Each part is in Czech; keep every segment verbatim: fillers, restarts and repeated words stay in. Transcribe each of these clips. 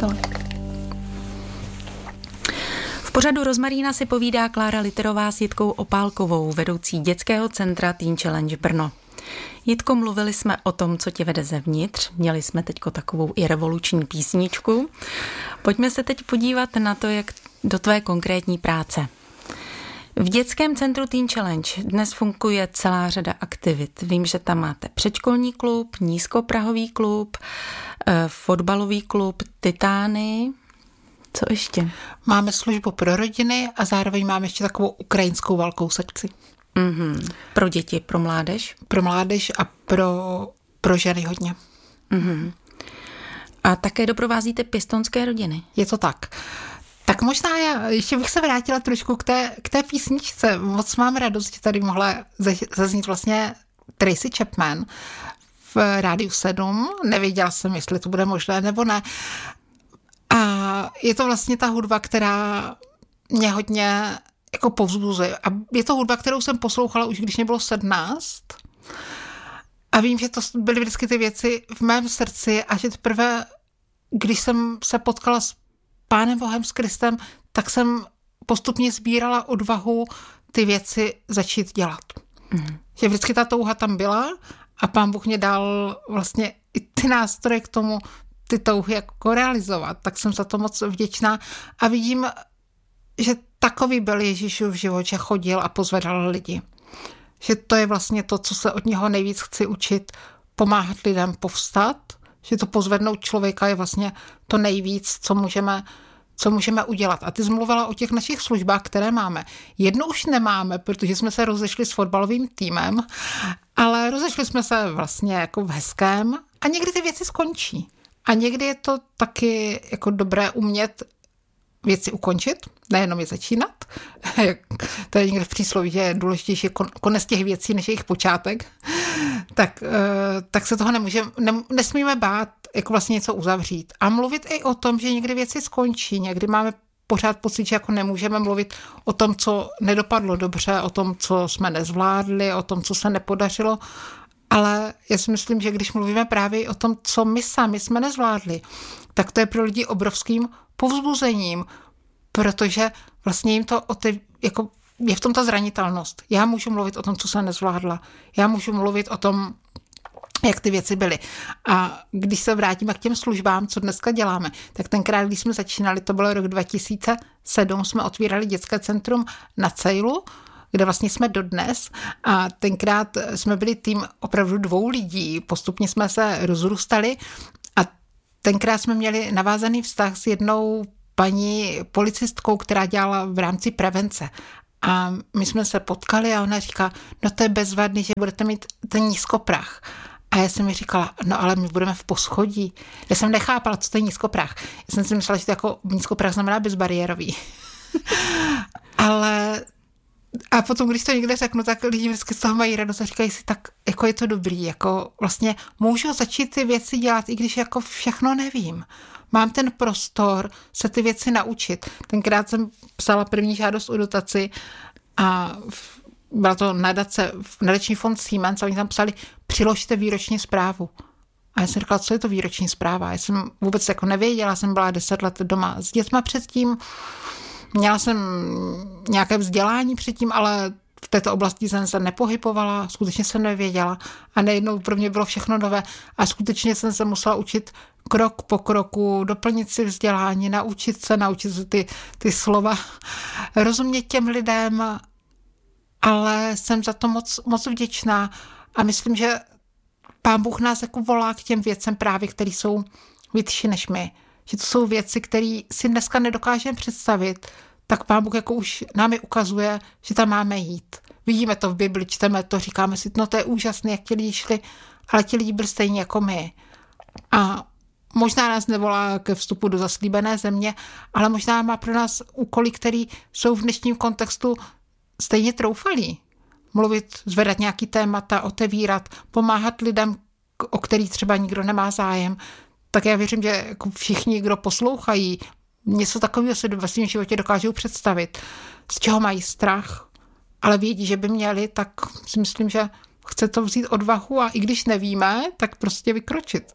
přítele. V pořadu Rozmarína si povídá Klára Literová s Jitkou Opálkovou, vedoucí dětského centra Teen Challenge Brno. Jitko, mluvili jsme o tom, co tě vede zevnitř. Měli jsme teďko takovou i revoluční písničku. Pojďme se teď podívat na to, jak do tvé konkrétní práce. V dětském centru Teen Challenge dnes funguje celá řada aktivit. Vím, že tam máte předškolní klub, nízkoprahový klub, fotbalový klub Titány. Co ještě? Máme službu pro rodiny a zároveň máme ještě takovou ukrajinskou velkou sekci. Mm-hmm. Pro děti, pro mládež? Pro mládež a pro, pro ženy hodně. Mm-hmm. A také doprovázíte pěstounské rodiny? Je to tak. Tak možná já ještě bych se vrátila trošku k té, k té písničce. Moc mám radost, že tady mohla zaznít vlastně Tracy Chapman v Rádiu sedm. Nevěděla jsem, jestli to bude možné nebo ne. A je to vlastně ta hudba, která mě hodně jako povzbuzuje. A je to hudba, kterou jsem poslouchala už, když mě bylo sedmnáct. A vím, že to byly vždycky ty věci v mém srdci a že teprve, když jsem se potkala s Pánem Bohem, s Kristem, tak jsem postupně sbírala odvahu ty věci začít dělat. Mm. Že vždycky ta touha tam byla a Pán Bůh mě dal vlastně i ty nástroje k tomu, ty touhy jako realizovat. Tak jsem za to moc vděčná a vidím, že takový byl Ježíšův život, že chodil a pozvedal lidi. Že to je vlastně to, co se od něho nejvíc chci učit, pomáhat lidem povstat, že to pozvednout člověka je vlastně to nejvíc, co můžeme, co můžeme udělat. A ty jsi mluvila o těch našich službách, které máme. Jednu už nemáme, protože jsme se rozešli s fotbalovým týmem, ale rozešli jsme se vlastně jako v hezkém a někdy ty věci skončí. A někdy je to taky jako dobré umět věci ukončit, nejenom je začínat. To je někde v přísloví, že je důležitější konec těch věcí, než jejich počátek. Tak, tak se toho nemůžeme, ne, nesmíme bát, jako vlastně něco uzavřít. A mluvit i o tom, že někdy věci skončí. Někdy máme pořád pocit, že jako nemůžeme mluvit o tom, co nedopadlo dobře, o tom, co jsme nezvládli, o tom, co se nepodařilo. Ale já si myslím, že když mluvíme právě o tom, co my sami jsme nezvládli, tak to je pro lidi obrovským povzbuzením, protože vlastně jim to otev, jako je v tom ta zranitelnost. Já můžu mluvit o tom, co jsem nezvládla. Já můžu mluvit o tom, jak ty věci byly. A když se vrátíme k těm službám, co dneska děláme, tak tenkrát, když jsme začínali, to bylo rok dva tisíce sedm, jsme otvírali dětské centrum na Cejlu, kde vlastně jsme dodnes a tenkrát jsme byli tým opravdu dvou lidí, postupně jsme se rozrůstali a tenkrát jsme měli navázaný vztah s jednou paní policistkou, která dělala v rámci prevence. A my jsme se potkali a ona říká, no to je bezvadný, že budete mít ten nízkoprah. A já jsem mi říkala, no ale my budeme v poschodí. Já jsem nechápala, co to je nízkoprah. Já jsem si myslela, že to jako nízkoprah znamená bezbariérový. Ale a potom, když to někde řeknu, tak lidi vždycky z toho mají radost a říkají si, tak jako je to dobrý, jako vlastně můžu začít ty věci dělat, i když jako všechno nevím. Mám ten prostor se ty věci naučit. Tenkrát jsem psala první žádost o dotaci a byla to nadace, nadační fond Siemens a oni tam psali, přiložte výroční zprávu. A já jsem říkala, co je to výroční zpráva? Já jsem vůbec jako nevěděla, jsem byla deset let doma s dětma předtím, měla jsem nějaké vzdělání předtím, ale v této oblasti jsem se nepohybovala, skutečně jsem nevěděla a najednou pro mě bylo všechno nové a skutečně jsem se musela učit krok po kroku, doplnit si vzdělání, naučit se, naučit se ty, ty slova, rozumět těm lidem, ale jsem za to moc, moc vděčná a myslím, že Pán Bůh nás jako volá k těm věcem právě, které jsou vyšší než my. Že to jsou věci, které si dneska nedokážeme představit, tak Pán Bůh jako už nám je ukazuje, že tam máme jít. Vidíme to v Bibli, čteme to, říkáme si, no to je úžasné, jak ti lidi šli, ale ti lidi byli stejně jako my. A možná nás nevolá ke vstupu do zaslíbené země, ale možná má pro nás úkoly, které jsou v dnešním kontextu stejně troufalí. Mluvit, zvedat nějaký témata, otevírat, pomáhat lidem, o který třeba nikdo nemá zájem. Tak já věřím, že jako všichni, kdo poslouchají, něco takového si ve svém životě dokážou představit, z čeho mají strach, ale vědí, že by měli, tak si myslím, že chce to vzít odvahu a i když nevíme, tak prostě vykročit.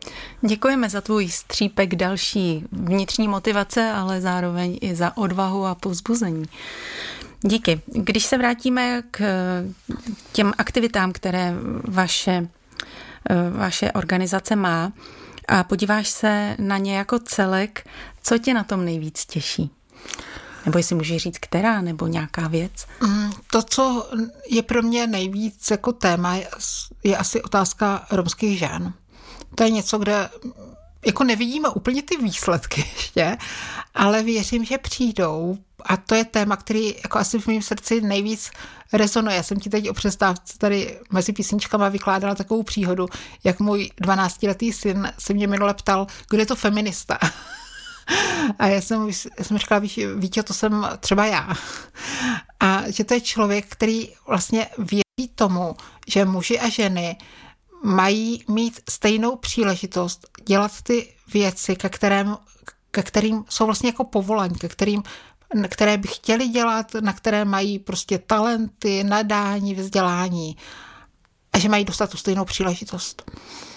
Děkujeme za tvůj střípek další vnitřní motivace, ale zároveň i za odvahu a povzbuzení. Díky. Když se vrátíme k těm aktivitám, které vaše, vaše organizace má a podíváš se na ně jako celek, co tě na tom nejvíc těší? Nebo jestli můžeš říct, která, nebo nějaká věc? To, co je pro mě nejvíc jako téma, je, je asi otázka romských žen. To je něco, kde jako nevidíme úplně ty výsledky ještě, ale věřím, že přijdou. A to je téma, který jako asi v mém srdci nejvíc rezonuje. Já jsem ti teď o přestávce tady mezi písničkama vykládala takovou příhodu, jak můj dvanáctiletý syn se mě minule ptal, kdo je to feminista. A já jsem, já jsem říkala, víš, Vítě, to jsem třeba já. A že to je člověk, který vlastně věří tomu, že muži a ženy mají mít stejnou příležitost dělat ty věci, ke, kterém, ke kterým jsou vlastně jako povolání, ke kterým, které by chtěli dělat, na které mají prostě talenty, nadání, vzdělání a že mají dostat tu stejnou příležitost.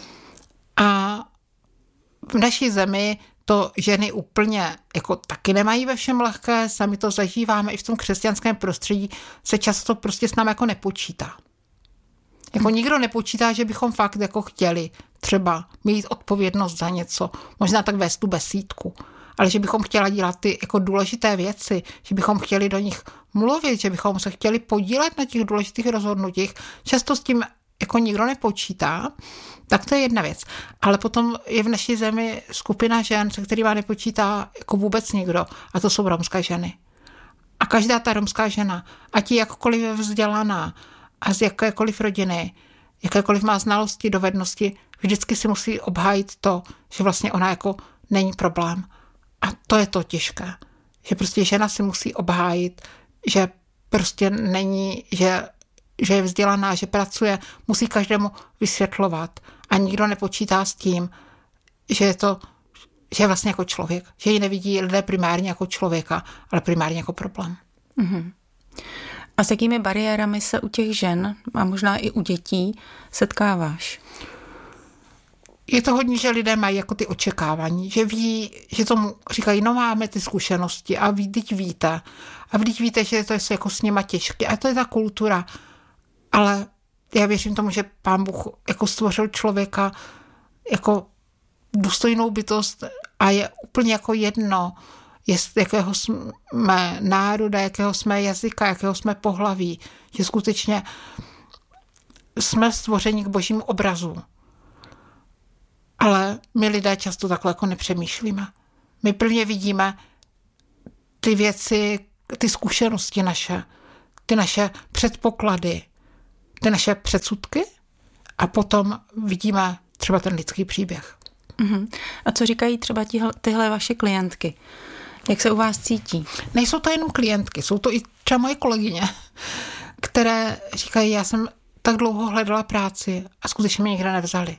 A v naší zemi to ženy úplně jako taky nemají ve všem lehké, sami to zažíváme i v tom křesťanském prostředí, se často prostě s námi jako nepočítá. Jako nikdo nepočítá, že bychom fakt jako chtěli třeba mít odpovědnost za něco, možná tak vést tu besídku, ale že bychom chtěli dělat ty jako důležité věci, že bychom chtěli do nich mluvit, že bychom se chtěli podílet na těch důležitých rozhodnutích, často s tím jako nikdo nepočítá, tak to je jedna věc. Ale potom je v naší zemi skupina žen, se kterými nepočítá jako vůbec nikdo, a to jsou romské ženy. A každá ta romská žena, ať je jakkoliv vzdělaná a z jakékoliv rodiny, jakékoliv má znalosti, dovednosti, vždycky si musí obhájit to, že vlastně ona jako není problém. A to je to těžké. Že prostě žena si musí obhájit, že prostě není, že, že je vzdělaná, že pracuje, musí každému vysvětlovat. A nikdo nepočítá s tím, že je to, že je vlastně jako člověk. Že ji nevidí lidé primárně jako člověka, ale primárně jako problém. Mm-hmm. A s jakými bariérami se u těch žen a možná i u dětí setkáváš? Je to hodně, že lidé mají jako ty očekávání, že ví, že tomu říkají, no máme ty zkušenosti a vy teď víte. A vy teď víte, že to je jako s nima těžké. A to je ta kultura. Ale já věřím tomu, že Pán Bůh jako stvořil člověka jako důstojnou bytost a je úplně jako jedno, jest, jakého jsme národa, jakého jsme jazyka, jakého jsme pohlaví. Že skutečně jsme stvořeni k božímu obrazu. Ale my lidé často takhle jako nepřemýšlíme. My prvně vidíme ty věci, ty zkušenosti naše, ty naše předpoklady, ty naše předsudky a potom vidíme třeba ten lidský příběh. Uh-huh. A co říkají třeba tihle, tyhle vaše klientky? Jak se u vás cítí? Nejsou to jenom klientky, jsou to i třeba moje kolegyně, které říkají, já jsem tak dlouho hledala práci a skutečně mě nikde nevzali.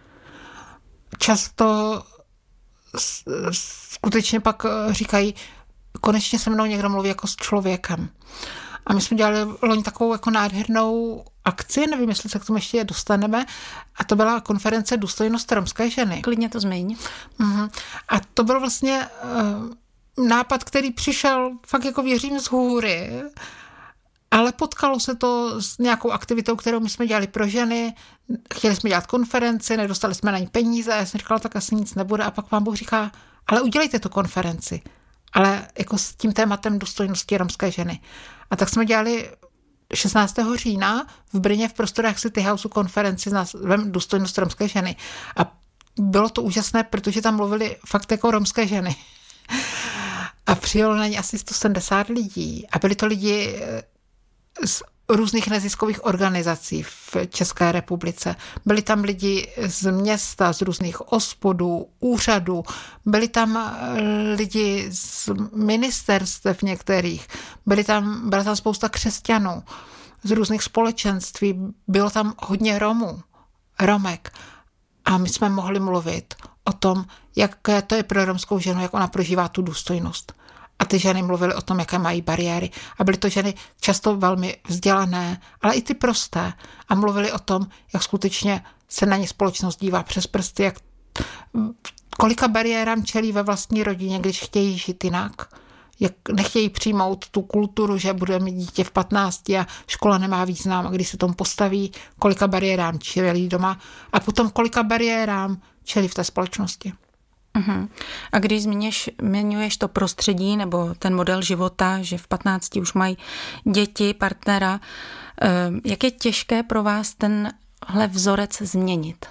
Často skutečně pak říkají, konečně se mnou někdo mluví jako s člověkem. A my jsme dělali loni takovou jako nádhernou akci, nevím, jestli se k tomu ještě dostaneme, a to byla konference Důstojnost romské ženy. Klidně to zmiň. Uh-huh. A to byl vlastně uh, nápad, který přišel fakt jako věřím z hůry, ale potkalo se to s nějakou aktivitou, kterou my jsme dělali pro ženy, chtěli jsme dělat konferenci, nedostali jsme na ní peníze, a já jsem říkala, tak asi nic nebude, a pak Pán Bůh říká, ale udělejte tu konferenci, ale jako s tím tématem důstojnosti romské ženy. A tak jsme dělali šestnáctého října v Brně v prostorách City Houseu konferenci s názvem Důstojnost romské ženy. A bylo to úžasné, protože tam mluvili fakt jako romské ženy. A přijelo na ně asi sto sedmdesát lidí. A byli to lidi z různých neziskových organizací v České republice. Byli tam lidi z města, z různých ospodů, úřadů, byli tam lidi z ministerstev některých, byli tam, byla tam spousta křesťanů z různých společenství, bylo tam hodně Romů, Romek. A my jsme mohli mluvit o tom, jaké to je pro romskou ženu, jak ona prožívá tu důstojnost. A ty ženy mluvily o tom, jaké mají bariéry. A byly to ženy často velmi vzdělané, ale i ty prosté. A mluvily o tom, jak skutečně se na ně společnost dívá přes prsty, jak kolika bariérám čelí ve vlastní rodině, když chtějí žít jinak. Jak nechtějí přijmout tu kulturu, že bude mít dítě v patnácti a škola nemá význam, a když se tomu postaví, kolika bariérám čelí doma a potom kolika bariérám čelí v té společnosti. Uhum. A když zmiňuješ, zmiňuješ to prostředí nebo ten model života, že v patnácti už mají děti, partnera, jak je těžké pro vás tenhle vzorec změnit?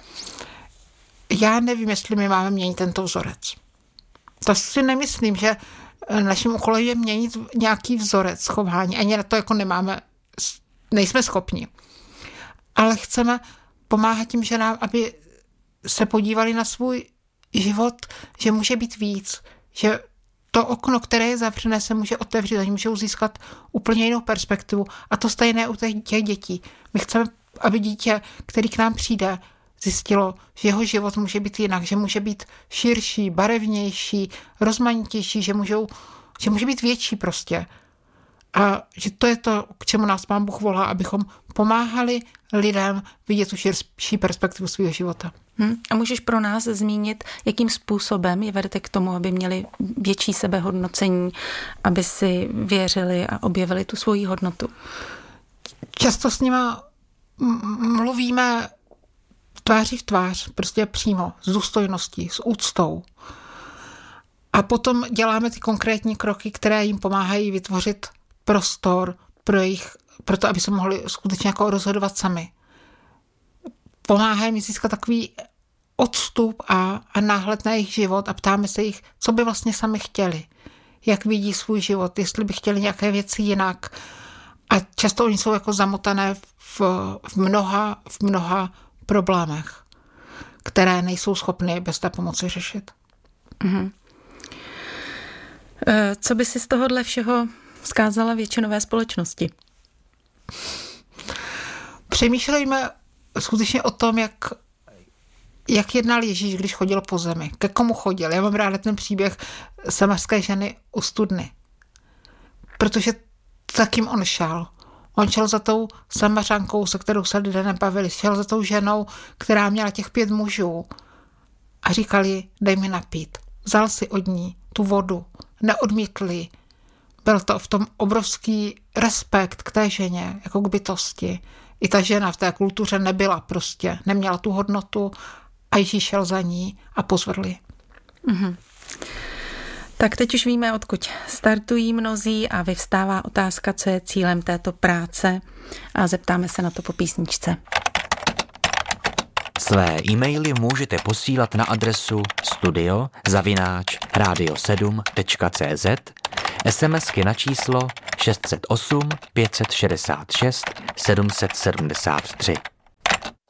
Já nevím, jestli my máme měnit tento vzorec. To si nemyslím, že naším úkolem je měnit nějaký vzorec chování. Ani na to jako nemáme, nejsme schopni. Ale chceme pomáhat tím ženám, aby se podívali na svůj život, že může být víc, že to okno, které je zavřené, se může otevřít, oni můžou získat úplně jinou perspektivu. A to stejné u těch dětí. My chceme, aby dítě, který k nám přijde, zjistilo, že jeho život může být jinak, že může být širší, barevnější, rozmanitější, že, můžou, že může být větší prostě. A že to je to, k čemu nás Pán Bůh volá, abychom pomáhali lidem vidět tu širší perspektivu svého života. Hmm. A můžeš pro nás zmínit, jakým způsobem je vedete k tomu, aby měli větší sebehodnocení, aby si věřili a objevili tu svoji hodnotu? Často s nima mluvíme tváří v tvář, prostě přímo, s důstojností, s úctou. A potom děláme ty konkrétní kroky, které jim pomáhají vytvořit prostor pro jejich, pro to, aby se mohli skutečně jako rozhodovat sami. Pomáhají jim získat takový odstup a, a náhled na jejich život a ptáme se jich, co by vlastně sami chtěli, jak vidí svůj život, jestli by chtěli nějaké věci jinak. A často oni jsou jako zamotané v, v mnoha, v mnoha problémech, které nejsou schopny bez té pomoci řešit. Mm-hmm. Co by si z tohohle všeho vzkázala většinové společnosti? Přemýšlejme skutečně o tom, jak, jak jednal Ježíš, když chodil po zemi. Ke komu chodil? Já mám ráda ten příběh samařské ženy u studny. Protože takým on šel. On šel za tou Samařankou, se kterou se lidé nebavili. Šel za tou ženou, která měla těch pět mužů. A říkali, dej mi napít. Vzal si od ní tu vodu. Neodmítli. Byl to v tom obrovský respekt k té ženě, jako k bytosti. I ta žena v té kultuře nebyla prostě, neměla tu hodnotu a Ježíš šel za ní a pozvedli. Mm-hmm. Tak teď už víme, odkud startují mnozí a vyvstává otázka, co je cílem této práce a zeptáme se na to po písničce. Své e-maily můžete posílat na adresu studio zavináč radio sedm tečka cé zet, SMSky na číslo šest set osm pět set šedesát šest sedm set sedmdesát tři.